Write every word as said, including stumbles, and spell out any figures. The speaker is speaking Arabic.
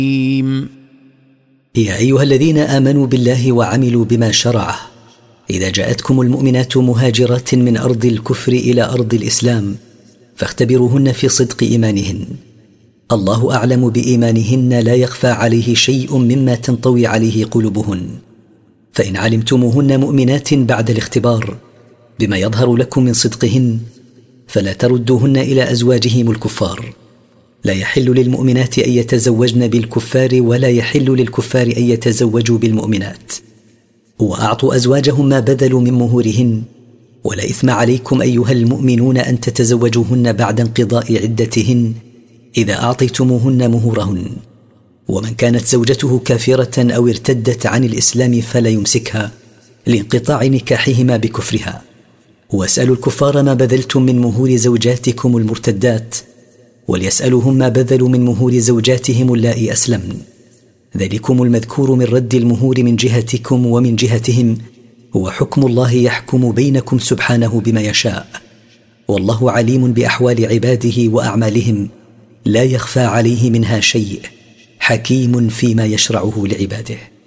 يا أيها الذين آمنوا بالله وعملوا بما شرعه، إذا جاءتكم المؤمنات مهاجرات من أرض الكفر إلى أرض الإسلام فاختبروهن في صدق إيمانهن، الله أعلم بإيمانهن، لا يخفى عليه شيء مما تنطوي عليه قلوبهن. فإن علمتموهن مؤمنات بعد الاختبار بما يظهر لكم من صدقهن فلا تردوهن إلى أزواجهم الكفار. لا يحل للمؤمنات أن يتزوجن بالكفار، ولا يحل للكفار أن يتزوجوا بالمؤمنات. وأعطوا أزواجهم ما بذلوا من مهورهن، ولا إثم عليكم أيها المؤمنون أن تتزوجوهن بعد انقضاء عدتهن إذا أعطيتموهن مهورهن. ومن كانت زوجته كافرة أو ارتدت عن الإسلام فلا يمسكها لانقطاع نكاحهما بكفرها. واسألوا الكفار ما بذلتم من مهور زوجاتكم المرتدات، وليسألوهم ما بذلوا من مهور زوجاتهم اللائي أسلمن. ذلكم المذكور من رد المهور من جهتكم ومن جهتهم هو حكم الله يحكم بينكم سبحانه بما يشاء، والله عليم بأحوال عباده وأعمالهم، لا يخفى عليه منها شيء، حكيم فيما يشرعه لعباده.